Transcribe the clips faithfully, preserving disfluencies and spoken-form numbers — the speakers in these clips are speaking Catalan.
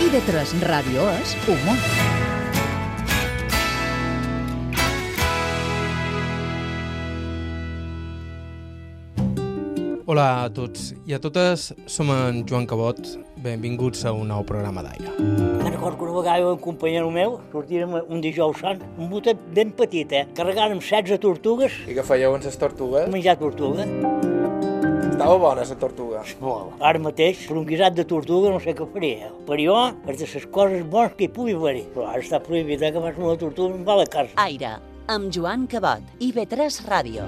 I V tres Ràdio és humor. Hola a tots i a totes, som en Joan Cabot, benvinguts a un nou programa d'Aire. Me'n recordo que una vegada un companyero meu sortírem un dijous sant, un botet ben petit, eh? Carregàrem setze tortugues, I què fèieu amb les tortugues? menjar tortuga. Estava bona, la tortuga. Molt. Ara mateix, per un guisat de tortuga no sé què faria. Per jo, és de les coses bones que hi pugui haver-hi. Però ara està prohibit, eh, que fas una tortuga i em va a la casa. Aire, amb Joan Cabot, I V tres Ràdio.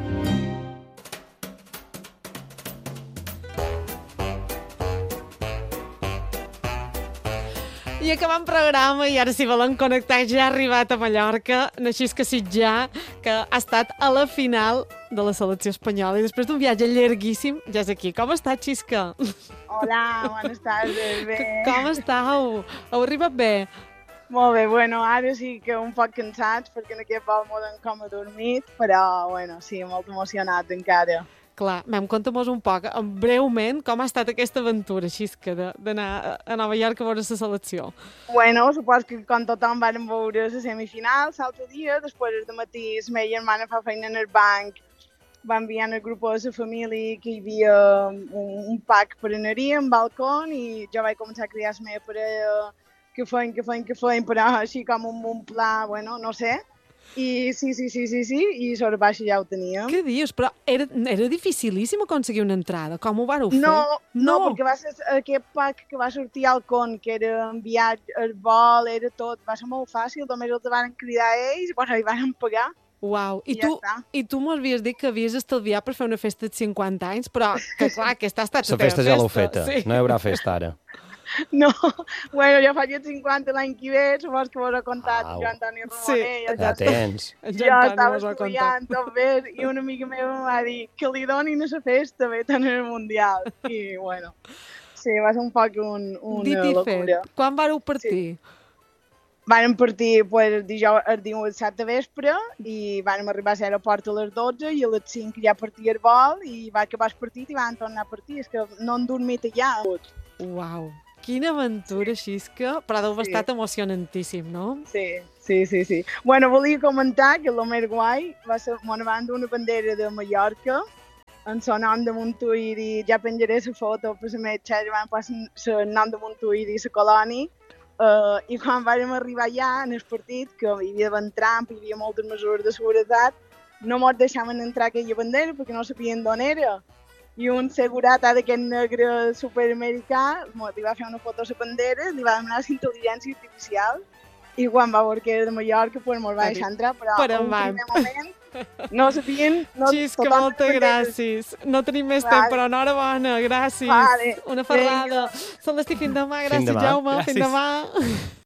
I acabant programa, i ara si volen connectar, ja ha arribat a Mallorca, així que Sitjà, que ha estat a la final de la selecció espanyola i després d'un viatge llarguíssim ja és aquí. Com està, Xisca? Hola, bones tardes, bé. Com estàu? Heu arribat bé? Molt bé, bueno, ara sí que un poc cansats perquè en aquest vol molt com a dormit, però, bueno, sí, molt emocionat encara. Clar, m'hem contat-nos un poc, breument, com ha estat aquesta aventura, Xisca, d'anar a Nova York a veure la selecció. Bueno, supos que com tothom vam veure la semifinal l'altre dia, després de matí la meva germana fa feina en el banc, va enviar al grup de la família que hi havia un, un pack per anar-hi en balcó i jo vaig començar a cridar la meva parella que feien, que feien, que feien, però així com un, un pla, bueno, no sé. I sí, sí, sí, sí, sí, i sobre baixa ja ho teníem. Què dius? Però era, era dificilíssim aconseguir una entrada. Com ho vareu fer? No, no, no, perquè va ser aquest pack que va sortir al con, que era enviat al vol, era tot, va ser molt fàcil, només els van cridar ells, bueno, i van pagar. Uau, i, I tu, ja està. i tu m'havies dit que havies estalviat per fer una festa de cinquanta anys, però que clar, aquesta ha estat La la teva festa ja l'heu feta, Sí. no hi haurà festa ara. No, bueno, jo faig els cinquanta l'any que ve, supos que vos he contat, Au. jo, Antoni Ramoner, Sí. ja, Ja tens. En jo Joan Toni estava mos ho ha contat. estudiant, tot bé, i una amiga meva em va dir que li donin a la festa, bé, tant en el Mundial. I, bueno, sí, va ser un poc un, una Dit i locura. fet. Quan vareu partir? Vam partir pues, dijous, el dissabte de vespre i vam arribar a l'aeroport a les dotze i a les cinc ja partia el vol i va acabar el partit i vam tornar a partir. És que no han dormit allà. Uau, quina aventura, Xisca, però deu haver Sí. estat emocionantíssim, no? Sí, sí, sí, sí. Bueno, volia comentar que el més guai va ser, bueno, van dur una bandera de Mallorca en el nom de Montuïr i ja penjaré la foto per la meva xarxa, van posar el nom de Montuïr i la colònia. Uh, I quan vam arribar allà en el partit, que hi havia d'haver tramp, hi havia moltes mesures de seguretat, no ens deixaven entrar aquella bandera perquè no sabien d'on era. I un segurat d'aquest negre superamericà li va fer una foto a la bandera, li va demanar la intel·ligència artificial i quan va veure que era de Mallorca pues, ens va deixar entrar, però Per en un avant. primer moment no sabien... No, Xisca, tothom moltes de banderes. gràcies. No tenim més Vale. temps, però enhorabona, gràcies. Vale. Una ferrada. Celestí, fins demà. Gràcies, demà. Jaume. Gràcies. Fins demà.